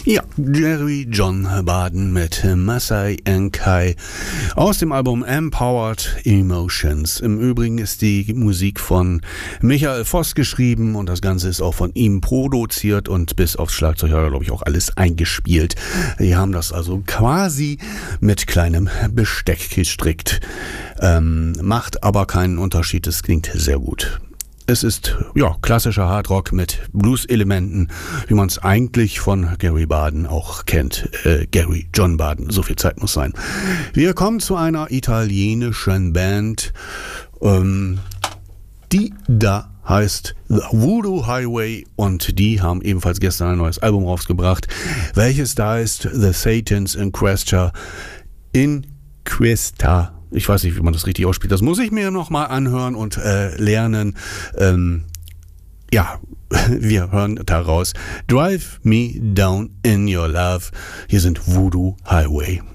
Ja, Jerry John Baden mit Masai Enkai aus dem Album Empowered Emotions. Im Übrigen ist die Musik von Michael Voss geschrieben und das Ganze ist auch von ihm produziert und bis aufs Schlagzeug hat er, glaube ich, auch alles eingespielt. Die haben das also quasi mit kleinem Besteck gestrickt. Macht aber keinen Unterschied, es klingt sehr gut. Es ist ja klassischer Hardrock mit Blues-Elementen, wie man es eigentlich von Gary Baden auch kennt. Gary John Baden, so viel Zeit muss sein. Wir kommen zu einer italienischen Band, die da heißt The Voodoo Highway und die haben ebenfalls gestern ein neues Album rausgebracht, welches da ist The Satan's Inquesta. Ich weiß nicht, wie man das richtig ausspricht. Das muss ich mir nochmal anhören und lernen. Wir hören daraus Drive Me Down in Your Love. Hier sind Voodoo Highway.